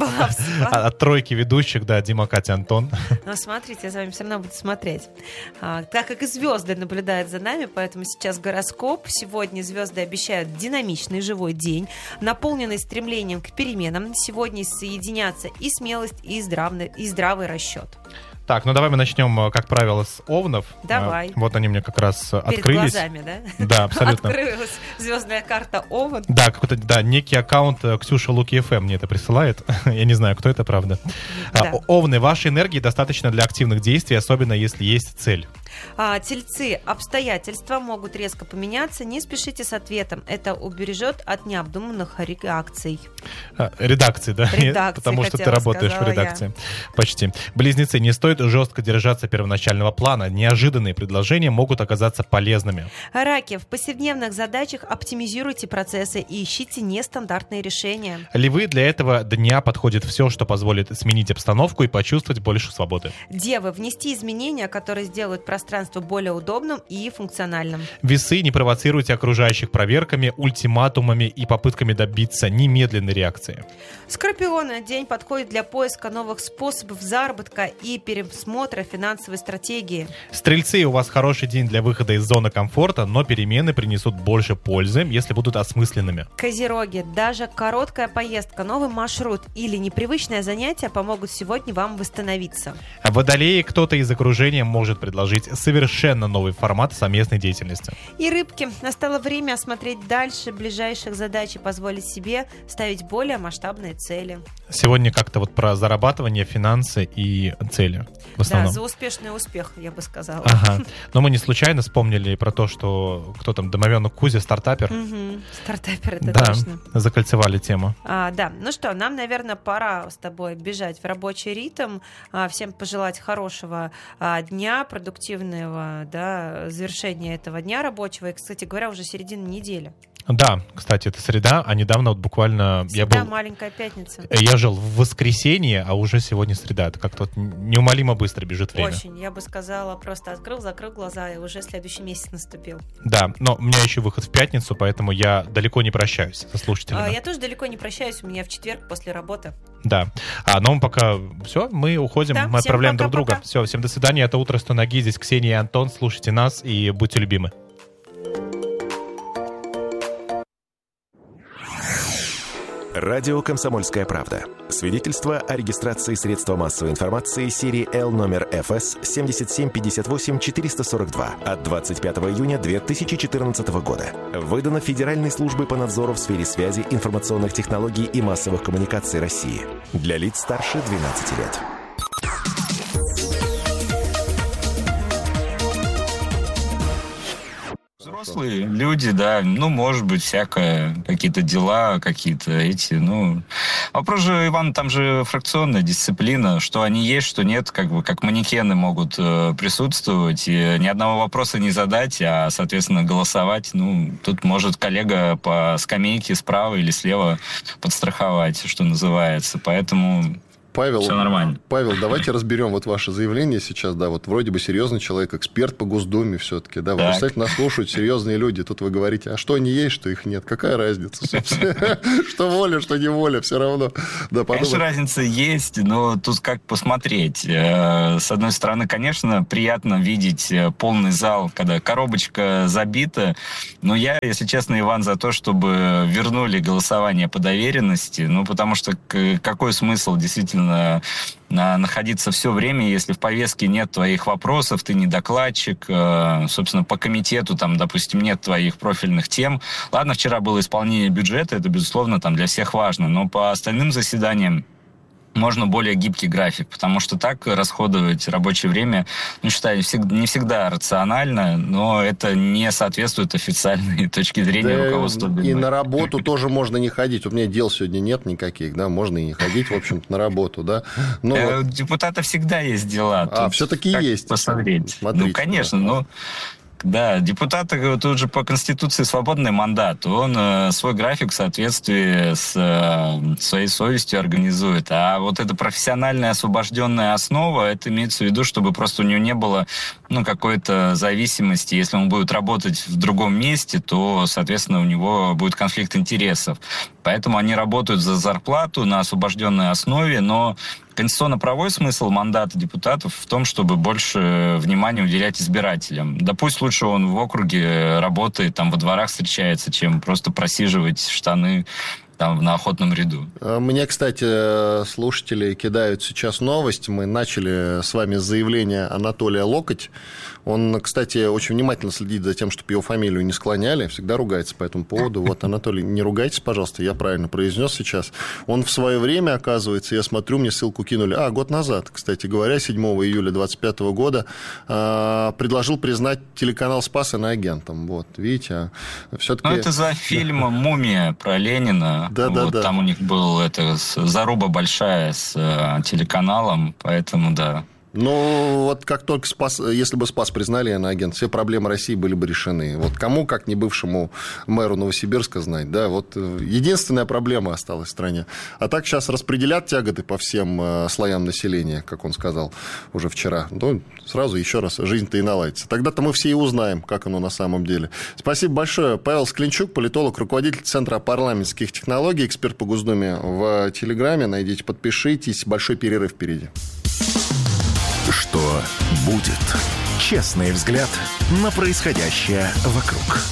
от тройки ведущих, да, Дима, Катя, Антон. Ну, смотрите, я за вами все равно буду смотреть. Так как и звезды наблюдают за нами, поэтому сейчас гороскоп. Сегодня звезды обещают динамичный живой день, наполненный стремлением к переменам. Сегодня соединятся и смелость, и здравый расчет. Так, ну давай мы начнем, как правило, с овнов. Давай. Вот они мне как раз перед открылись. Перед глазами, да? Да, абсолютно. Открылась звездная карта Овен. Да, какой-то, некий аккаунт Ксюша Луки ФМ мне это присылает. Я не знаю, кто это, правда. Да. Овны, вашей энергии достаточно для активных действий, особенно если есть цель. Тельцы, обстоятельства могут резко поменяться, не спешите с ответом. Это убережет от необдуманных реакций. Редакции, да? Редакции, потому что ты работаешь в редакции. Почти. Близнецы, не стоит жестко держаться первоначального плана. Неожиданные предложения могут оказаться полезными. Раки, в повседневных задачах оптимизируйте процессы и ищите нестандартные решения. Львы, для этого дня подходит все, что позволит сменить обстановку и почувствовать больше свободы. Девы, внести изменения, которые сделают пространство более удобным и функциональным. Весы, не провоцируйте окружающих проверками, ультиматумами и попытками добиться немедленной реакции. Скорпионы, день подходит для поиска новых способов заработка и пересмотра финансовой стратегии. Стрельцы, у вас хороший день для выхода из зоны комфорта, но перемены принесут больше пользы, если будут осмысленными. Козероги, даже короткая поездка, новый маршрут или непривычное занятие помогут сегодня вам восстановиться. Водолеи, кто-то из окружения может предложить совершенно новый формат совместной деятельности. И рыбки, настало время осмотреть дальше ближайших задач и позволить себе ставить более масштабные цели. Сегодня как-то вот про зарабатывание, финансы и цели в основном. Да, за успешный успех, я бы сказала. Ага. Но мы не случайно вспомнили про то, что кто там, домовенок Кузя, стартапер. Стартапер, это да, точно. Закольцевали тему. Да, ну что, нам, наверное, пора с тобой бежать в рабочий ритм. Всем пожелать хорошего дня, продуктивного, да, завершения этого дня рабочего. И, кстати говоря, уже середина недели. Да, кстати, это среда, а недавно вот буквально... маленькая пятница. Я жил в воскресенье, а уже сегодня среда. Это как-то вот неумолимо быстро бежит время. Очень, я бы сказала, просто открыл, закрыл глаза, и уже следующий месяц наступил. Да, но у меня еще выход в пятницу, поэтому я далеко не прощаюсь со слушателями. Я тоже далеко не прощаюсь, у меня в четверг после работы. Да, но пока все, мы уходим, да, мы отправляем друг друга. Все, всем до свидания, это «Утро с той ноги», здесь Ксения и Антон, слушайте нас и будьте любимы. Радио «Комсомольская правда». Свидетельство о регистрации средства массовой информации серии L номер ФС 7758-442 от 25 июня 2014 года. Выдано Федеральной службой по надзору в сфере связи, информационных технологий и массовых коммуникаций России. Для лиц старше 12 лет. Взрослые люди, да, может быть, всякое, какие-то дела, какие-то Вопрос же, Иван, там же фракционная дисциплина, что они есть, что нет, как манекены могут присутствовать, и ни одного вопроса не задать, а, соответственно, голосовать, тут может коллега по скамейке справа или слева подстраховать, что называется, поэтому... Павел, все нормально. Павел, давайте разберем ваше заявление сейчас, вроде бы серьезный человек, эксперт по Госдуме все-таки, вы представляете, нас слушают серьезные люди, тут вы говорите, а что они есть, что их нет, какая разница, что воля, что не воля, все равно. Конечно, разница есть, но тут как посмотреть. С одной стороны, конечно, приятно видеть полный зал, когда коробочка забита, но я, если честно, Иван, за то, чтобы вернули голосование по доверенности, потому что какой смысл действительно находиться все время, если в повестке нет твоих вопросов, ты не докладчик, собственно, по комитету, допустим, нет твоих профильных тем. Ладно, вчера было исполнение бюджета, это, безусловно, для всех важно, но по остальным заседаниям можно более гибкий график, потому что так расходовать рабочее время, считаю, не всегда рационально, но это не соответствует официальной точке зрения руководства. И на работу тоже можно не ходить. У меня дел сегодня нет никаких, можно и не ходить, в общем-то, на работу, да. У депутата всегда есть дела. Все-таки есть. Посмотреть. Конечно, Да, депутаты тут же по Конституции свободный мандат. Он свой график в соответствии с своей совестью организует. А эта профессиональная освобожденная основа, это имеется в виду, чтобы просто у него не было какой-то зависимости. Если он будет работать в другом месте, то, соответственно, у него будет конфликт интересов. Поэтому они работают за зарплату на освобожденной основе, но конституционно-правовой смысл мандата депутатов в том, чтобы больше внимания уделять избирателям. Да пусть лучше он в округе работает, во дворах встречается, чем просто просиживать штаны на охотном ряду. Мне, кстати, слушатели кидают сейчас новость. Мы начали с вами с заявления Анатолия Локоть. Он, кстати, очень внимательно следит за тем, чтобы его фамилию не склоняли, всегда ругается по этому поводу. Анатолий, не ругайтесь, пожалуйста, я правильно произнес сейчас. Он в свое время, оказывается, я смотрю, мне ссылку кинули, год назад, кстати говоря, 7 июля 2025 года, предложил признать телеканал «Спас» иноагентом. Видите, все-таки... это за фильм «Мумия» про Ленина. Да. Там у них был заруба большая с телеканалом, поэтому да. Как только если бы «Спас» признали иноагент, все проблемы России были бы решены. Кому, как не бывшему мэру Новосибирска, знать, да, единственная проблема осталась в стране. А так сейчас распределят тяготы по всем слоям населения, как он сказал уже вчера. Сразу еще раз жизнь-то и наладится. Тогда-то мы все и узнаем, как оно на самом деле. Спасибо большое. Павел Склинчук, политолог, руководитель Центра парламентских технологий, эксперт по Госдуме в Телеграме. Найдите, подпишитесь. Большой перерыв впереди. Что будет? Честный взгляд на происходящее вокруг.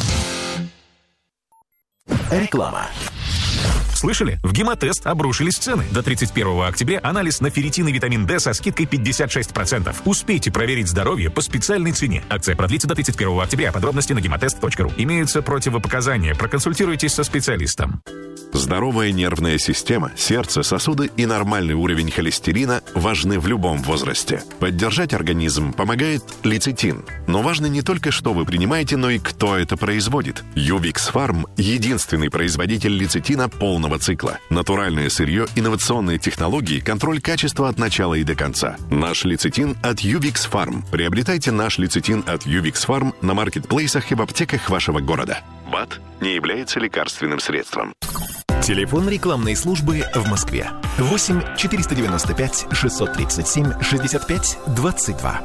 Реклама. Слышали? В Гемотест обрушились цены. До 31 октября анализ на ферритин и витамин D со скидкой 56%. Успейте проверить здоровье по специальной цене. Акция продлится до 31 октября. Подробности на гемотест.ру. Имеются противопоказания. Проконсультируйтесь со специалистом. Здоровая нервная система, сердце, сосуды и нормальный уровень холестерина важны в любом возрасте. Поддержать организм помогает лецитин. Но важно не только, что вы принимаете, но и кто это производит. Ювикс Фарм – единственный производитель лецитина полного жизненного цикла. Натуральное сырье, инновационные технологии, контроль качества от начала и до конца. Наш лецитин от Uvix Farm. Приобретайте наш лецитин от Uvix Farm на маркетплейсах и в аптеках вашего города. БАД не является лекарственным средством. Телефон рекламной службы в Москве. 8 495 637 65 22.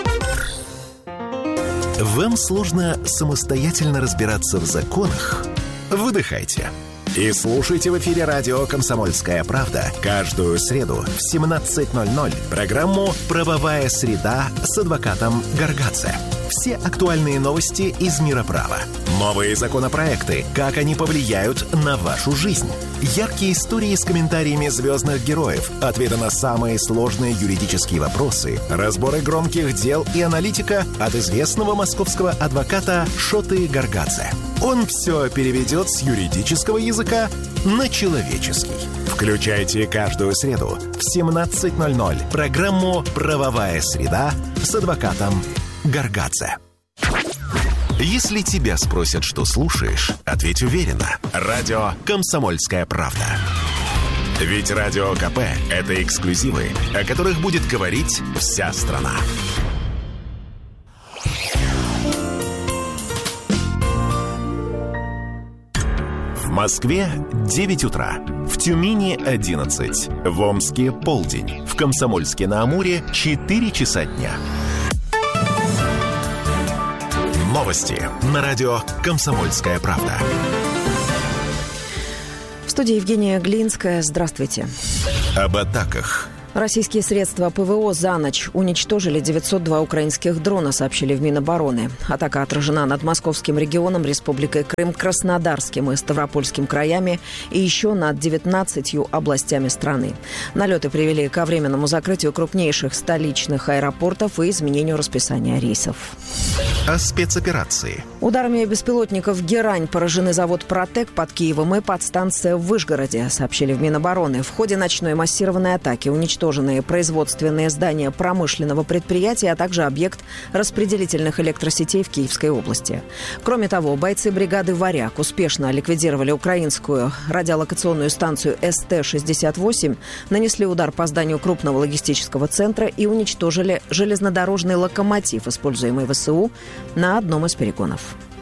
Вам сложно самостоятельно разбираться в законах? Выдыхайте. И слушайте в эфире радио «Комсомольская правда» каждую среду в 17:00 программу «Правовая среда» с адвокатом Гаргадзе. Все актуальные новости из мира права. Новые законопроекты, как они повлияют на вашу жизнь. Яркие истории с комментариями звездных героев, ответы на самые сложные юридические вопросы, разборы громких дел и аналитика от известного московского адвоката Шоты Гаргадзе. Он все переведет с юридического языка на человеческий. Включайте каждую среду в 17:00 программу «Правовая среда» с адвокатом Гаргадзе. Если тебя спросят, что слушаешь, ответь уверенно. Радио «Комсомольская правда». Ведь Радио КП – это эксклюзивы, о которых будет говорить вся страна. В Москве 9 утра. В Тюмени 11. В Омске полдень. В Комсомольске-на-Амуре 4 часа дня. Новости на радио «Комсомольская правда». В студии Евгения Глинская. Здравствуйте. Об атаках. Российские средства ПВО за ночь уничтожили 902 украинских дрона, сообщили в Минобороны. Атака отражена над Московским регионом, Республикой Крым, Краснодарским и Ставропольским краями и еще над 19 областями страны. Налеты привели ко временному закрытию крупнейших столичных аэропортов и изменению расписания рейсов. О спецоперации. Ударами беспилотников «Герань» поражены завод «Протек» под Киевом и подстанция в Вышгороде, сообщили в Минобороны. В ходе ночной массированной атаки уничтожены производственные здания промышленного предприятия, а также объект распределительных электросетей в Киевской области. Кроме того, бойцы бригады «Варяг» успешно ликвидировали украинскую радиолокационную станцию СТ-68, нанесли удар по зданию крупного логистического центра и уничтожили железнодорожный локомотив, используемый ВСУ, на одном из перегонов.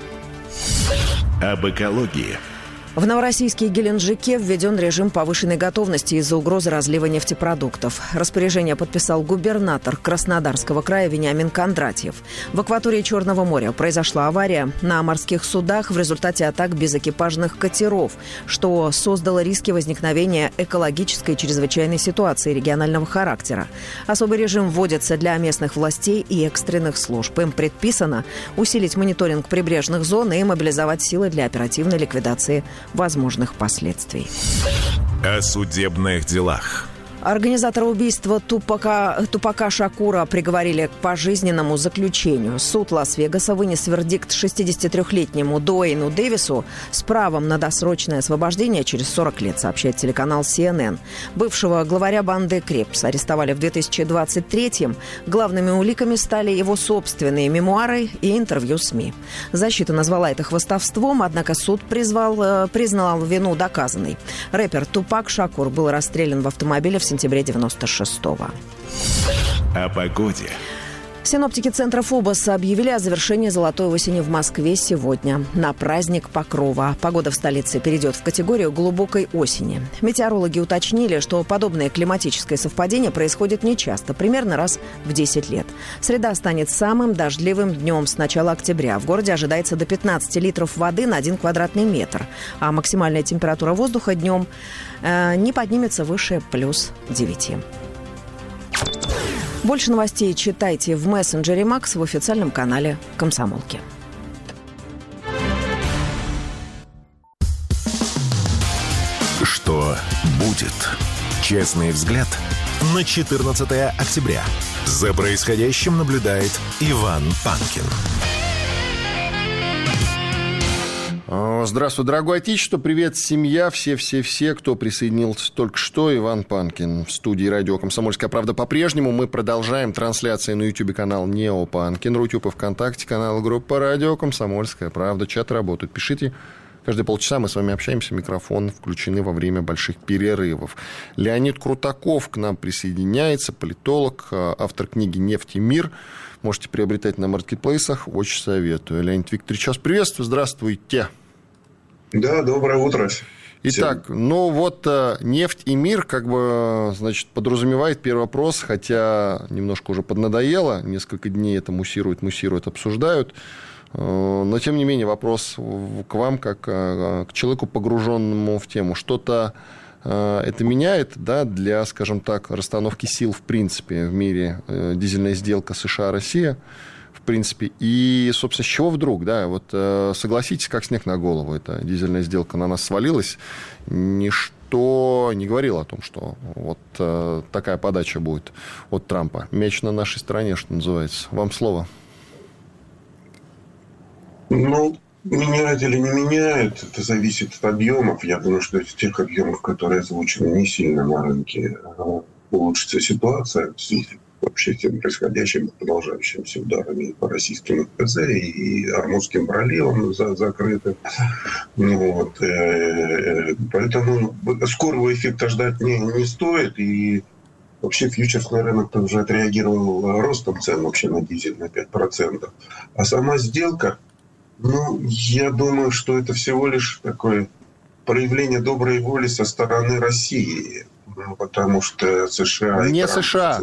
Об экологии. В Новороссийске и Геленджике введен режим повышенной готовности из-за угрозы разлива нефтепродуктов. Распоряжение подписал губернатор Краснодарского края Вениамин Кондратьев. В акватории Черного моря произошла авария на морских судах в результате атак безэкипажных катеров, что создало риски возникновения экологической чрезвычайной ситуации регионального характера. Особый режим вводится для местных властей и экстренных служб. Им предписано усилить мониторинг прибрежных зон и мобилизовать силы для оперативной ликвидации возможных последствий. О судебных делах. Организатора убийства Тупака Шакура приговорили к пожизненному заключению. Суд Лас-Вегаса вынес вердикт 63-летнему Дуэйну Дэвису с правом на досрочное освобождение через 40 лет, сообщает телеканал CNN. Бывшего главаря банды Крепс арестовали в 2023-м. Главными уликами стали его собственные мемуары и интервью СМИ. Защита назвала это хвастовством, однако суд признал вину доказанной. Рэпер Тупак Шакур был расстрелян в автомобиле в сентябре 96-го. О погоде. Синоптики центра ФОБОС объявили о завершении золотой осени в Москве сегодня, на праздник Покрова. Погода в столице перейдет в категорию глубокой осени. Метеорологи уточнили, что подобное климатическое совпадение происходит нечасто, примерно раз в 10 лет. Среда станет самым дождливым днем с начала октября. В городе ожидается до 15 литров воды на 1 квадратный метр, а максимальная температура воздуха днем не поднимется выше плюс 9. Больше новостей читайте в мессенджере Макс в официальном канале «Комсомолки». Что будет? Честный взгляд на 14 октября. За происходящим наблюдает Иван Панкин. Здравствуй, дорогое отечество, привет, семья, все, кто присоединился только что. Иван Панкин в студии радио «Комсомольская правда» по-прежнему. Мы продолжаем трансляции на YouTube-канал Нео Панкин, Рутюб и ВКонтакте, канал группа радио «Комсомольская правда». Чат работает. Пишите Каждые полчаса мы с вами общаемся, микрофоны включены во время больших перерывов. Леонид Крутаков к нам присоединяется, политолог, автор книги «Нефть и мир». Можете приобретать на маркетплейсах, очень советую. Леонид Викторович, вас приветствую, здравствуйте. Да, доброе утро. Итак, нефть и мир, значит, подразумевает первый вопрос, хотя немножко уже поднадоело, несколько дней это муссируют, обсуждают. Но, тем не менее, вопрос к вам, как к человеку, погруженному в тему. Что-то это меняет, да, для, скажем так, расстановки сил в принципе в мире, дизельная сделка США-Россия, в принципе. И, собственно, с чего вдруг, да, согласитесь, как снег на голову, эта дизельная сделка на нас свалилась. Ничто не говорило о том, что такая подача будет от Трампа. Мяч на нашей стороне, что называется. Вам слово. Меняет или не меняет, это зависит от объемов. Я думаю, что из тех объемов, которые озвучены, не сильно на рынке улучшится ситуация вообще тем происходящим, продолжающимся ударами по российским ФПЗ и Ормузским проливам закрытым. Поэтому скорого эффекта ждать не стоит. И вообще фьючерсный рынок уже отреагировал ростом цен вообще на дизель на 5%. А сама сделка, я думаю, что это всего лишь такое проявление доброй воли со стороны России. Потому что США... Не США.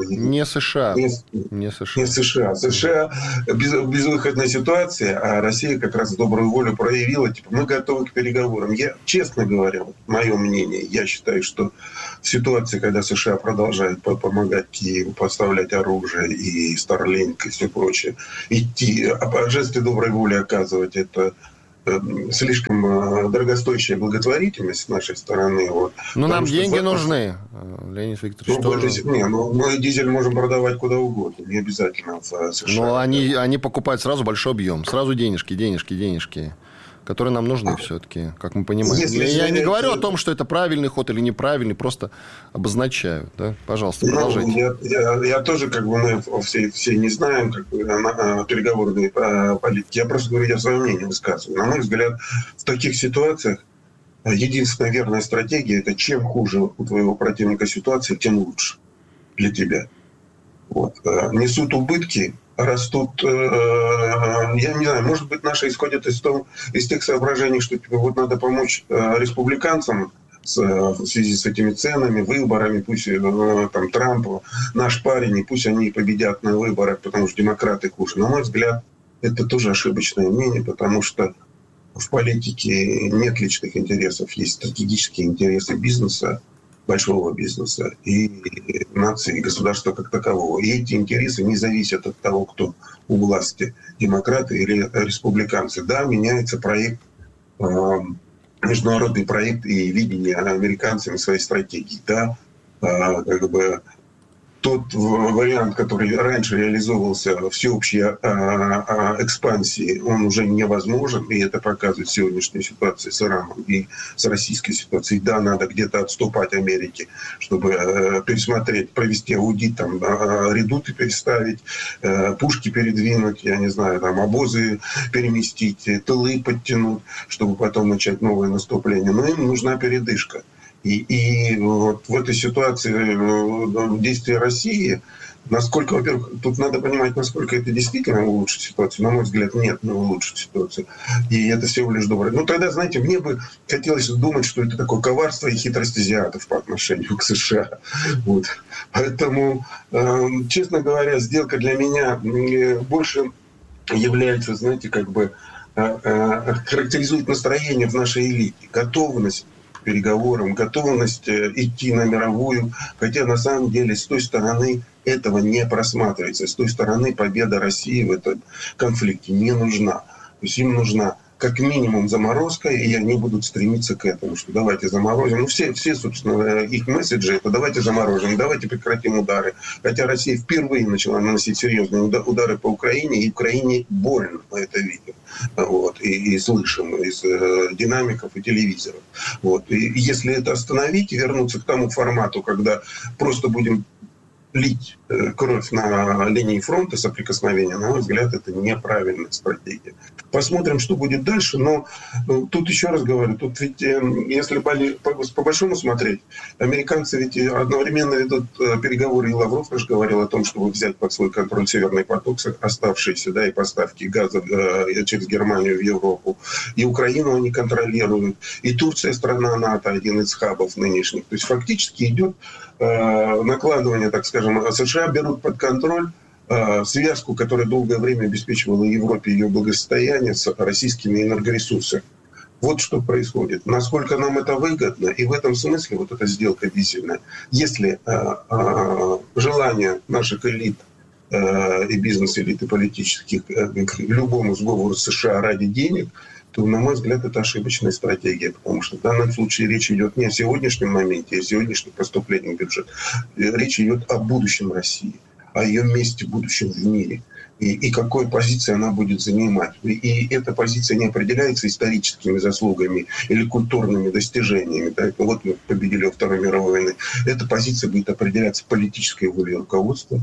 США безвыходная ситуация, а Россия как раз добрую волю проявила. Мы готовы к переговорам. Я, честно говоря, мое мнение, я считаю, что в ситуации, когда США продолжает помогать Киеву, поставлять оружие и Starlink и все прочее, идти, жесты доброй воли оказывать, это слишком дорогостоящая благотворительность с нашей стороны. Нам деньги нужны, Леонид Викторович. Мы дизель можем продавать куда угодно, не обязательно в США. Но они покупают сразу большой объем, сразу денежки, которые нам нужны все-таки, как мы понимаем. Я не говорю о том, что это правильный ход или неправильный, просто обозначаю. Да? Пожалуйста, продолжайте. Я тоже, мы все не знаем переговорные политики. Я просто говорю, я свое мнение высказываю. На мой взгляд, в таких ситуациях единственная верная стратегия – это чем хуже у твоего противника ситуация, тем лучше для тебя. Несут убытки, растут, я не знаю, может быть, наши исходят из тех соображений, что надо помочь республиканцам в связи с этими ценами, выборами, пусть Трамп наш парень, и пусть они победят на выборах, потому что демократы хуже. На мой взгляд, это тоже ошибочное мнение, потому что в политике нет личных интересов, есть стратегические интересы бизнеса, большого бизнеса и нации, и государства как такового. И эти интересы не зависят от того, кто у власти, демократы или республиканцы. Да, меняется проект, международный проект и видение американцами своей стратегии. Да, тот вариант, который раньше реализовывался всеобщей экспансии, он уже невозможен, и это показывает сегодняшняя ситуация с Ираном и с российской ситуацией. Да, надо где-то отступать Америке, чтобы пересмотреть, провести аудит, редуты переставить, пушки передвинуть, я не знаю, обозы переместить, тылы подтянуть, чтобы потом начать новое наступление. Но им нужна передышка. И в этой ситуации действия России, насколько, во-первых, тут надо понимать, насколько это действительно улучшит ситуацию. На мой взгляд, нет, не улучшит ситуацию. И это всего лишь доброе. Тогда, знаете, мне бы хотелось думать, что это такое коварство и хитрость азиатов по отношению к США. Поэтому, честно говоря, сделка для меня больше является, характеризует настроение в нашей элите, готовность к переговорам, готовность идти на мировую, хотя на самом деле с той стороны этого не просматривается. С той стороны победа России в этом конфликте не нужна. То есть им нужна как минимум заморозка, и они будут стремиться к этому, что давайте заморозим. Все, собственно, их месседжи это давайте заморозим, давайте прекратим удары. Хотя Россия впервые начала наносить серьезные удары по Украине, и Украине больно, мы это видим. И слышим из динамиков и телевизоров. И если это остановить и вернуться к тому формату, когда просто будем лить кровь на линии фронта соприкосновения, на мой взгляд, это неправильная стратегия. Посмотрим, что будет дальше, но тут еще раз говорю, тут ведь, если по большому смотреть, американцы ведь одновременно ведут переговоры, и Лавров тоже говорил о том, чтобы взять под свой контроль Северный поток, оставшиеся, да, и поставки газа через Германию в Европу, и Украину они контролируют, и Турция, страна НАТО, один из хабов нынешних. То есть фактически идет накладывание, так скажем, США берут под контроль связку, которая долгое время обеспечивала Европе ее благосостояние с российскими энергоресурсами. Вот что происходит. Насколько нам это выгодно, и в этом смысле вот эта сделка дизельная. Если желание наших элит и бизнес-элит и политических к любому сговору с США ради денег, то, на мой взгляд, это ошибочная стратегия, потому что в данном случае речь идет не о сегодняшнем моменте, о сегодняшних поступлениях в бюджет. Речь идет о будущем России, о ее месте будущем в мире. И какой позиции она будет занимать. И эта позиция не определяется историческими заслугами или культурными достижениями. Да? Вот мы победили во Второй мировой войне. Эта позиция будет определяться политической волей руководства,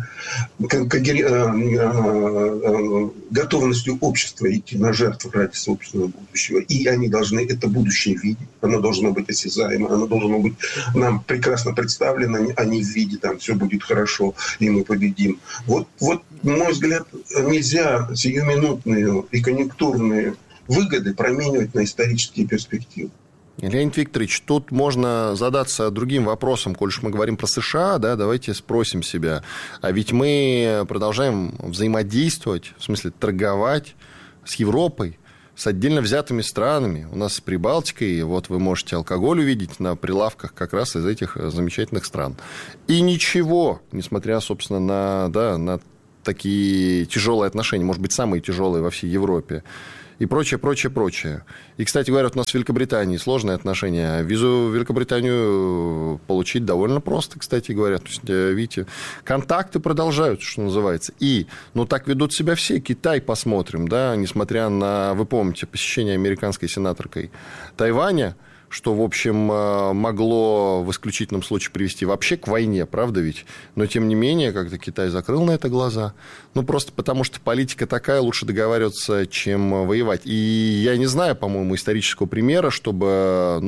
готовностью общества идти на жертву ради собственного будущего. И они должны это будущее видеть. Оно должно быть осязаемо, оно должно быть нам прекрасно представлено, а не в виде там все будет хорошо и мы победим. Вот на мой взгляд, нельзя сиюминутные и конъюнктурные выгоды променивать на исторические перспективы. Леонид Викторович, тут можно задаться другим вопросом, коль уж мы говорим про США, да, давайте спросим себя, а ведь мы продолжаем взаимодействовать, в смысле торговать с Европой, с отдельно взятыми странами. У нас с Прибалтикой, вот вы можете алкоголь увидеть на прилавках как раз из этих замечательных стран. И ничего, несмотря, собственно, на такие тяжелые отношения, может быть, самые тяжелые во всей Европе, и прочее, прочее, прочее. И, кстати говоря, у нас с Великобританией сложные отношения. Визу в Великобританию получить довольно просто, кстати говоря. То есть, видите, контакты продолжаются, что называется. И, так ведут себя все. Китай посмотрим, да, несмотря на, вы помните, посещение американской сенаторкой Тайваня, что, в общем, могло в исключительном случае привести вообще к войне, правда ведь? Но, тем не менее, как-то Китай закрыл на это глаза. Просто потому, что политика такая, лучше договариваться, чем воевать. И я не знаю, по-моему, исторического примера, чтобы,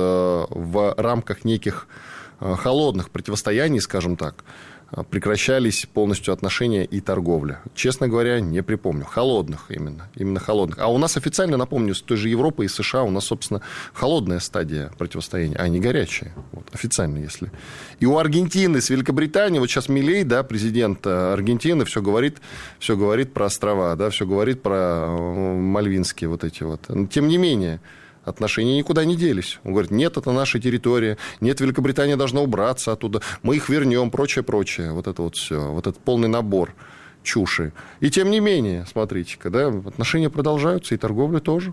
в рамках неких холодных противостояний, скажем так, прекращались полностью отношения и торговля. Честно говоря, не припомню. Холодных именно холодных. А у нас официально, напомню, с той же Европой и США у нас, собственно, холодная стадия противостояния, а не горячая. Официально, если. И у Аргентины с Великобританией, вот сейчас Милей, да, президент Аргентины, все говорит про острова, да, все говорит про мальвинские вот эти вот. Но, тем не менее, отношения никуда не делись. Он говорит, нет, это наша территория, нет, Великобритания должна убраться оттуда, мы их вернем, прочее. Вот это вот все, вот этот полный набор чуши. И тем не менее, смотрите-ка, да, отношения продолжаются, и торговля тоже.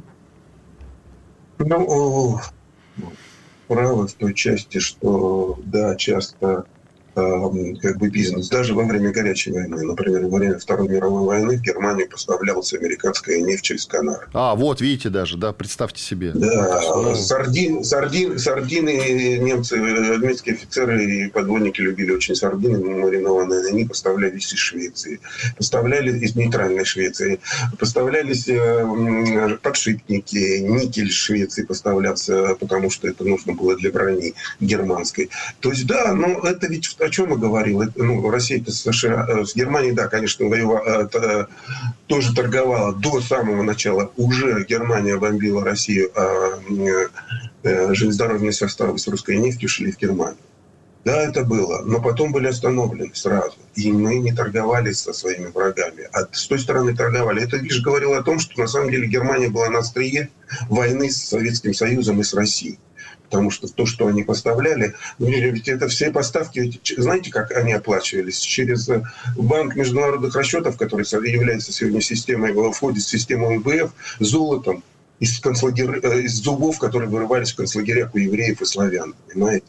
Право в той части, что, да, часто бизнес. Даже во время горячей войны, например, во время Второй мировой войны в Германию поставлялась американская нефть через Канары. Вот видите даже, да, представьте себе. Да, сардины немцы, немецкие офицеры и подводники любили очень сардины маринованные, они поставлялись из Швеции, поставляли из нейтральной Швеции, поставлялись подшипники, никель из Швеции поставлялся, потому что это нужно было для брони германской. То есть, да, это ведь о чем я говорил? Россия-то с США, с Германией, да, конечно, тоже торговала до самого начала. Уже Германия бомбила Россию, а железнодорожные составы с русской нефтью шли в Германию. Да, это было, но потом были остановлены сразу. И мы не торговали со своими врагами, а с той стороны торговали. Это лишь говорило о том, что на самом деле Германия была на острие войны с Советским Союзом и с Россией. Потому что то, что они поставляли, ведь это все поставки, знаете, как они оплачивались? Через банк международных расчетов, который является сегодня системой, входит в систему МВФ, золотом из зубов, которые вырывались в концлагерях у евреев и славян, понимаете?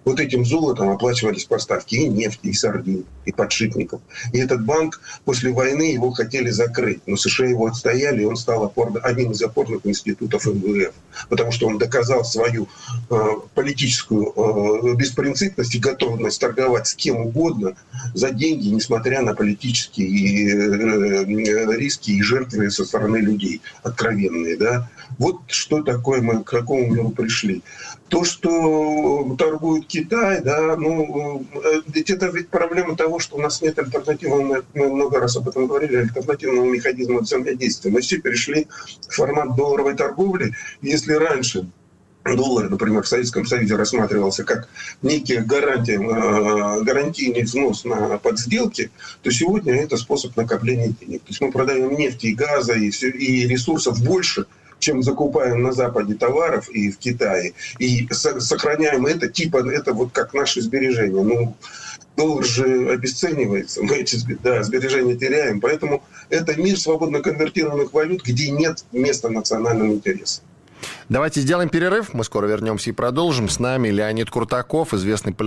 Вот этим золотом оплачивались поставки и нефти, и сардин, и подшипников. И этот банк после войны его хотели закрыть. Но США его отстояли, и он стал одним из опорных институтов МВФ. Потому что он доказал свою политическую беспринципность и готовность торговать с кем угодно за деньги, несмотря на политические риски и жертвы со стороны людей откровенные. Да? Вот что такое мы к какому миру пришли. То, что торгует Китай, да, ведь это ведь проблема того, что у нас нет альтернативного, мы много раз об этом говорили, альтернативного механизма взаимодействия. Мы все перешли в формат долларовой торговли. Если раньше доллар, например, в Советском Союзе рассматривался как некий гарантийный взнос на подсделки, то сегодня это способ накопления денег. То есть мы продаем нефти и газа и ресурсов больше, чем закупаем на Западе товаров и в Китае. И сохраняем это вот как наши сбережения. Доллар же обесценивается, мы эти сбережения теряем. Поэтому это мир свободно конвертированных валют, где нет места национальным интересам. Давайте сделаем перерыв, мы скоро вернемся и продолжим. С нами Леонид Куртаков, известный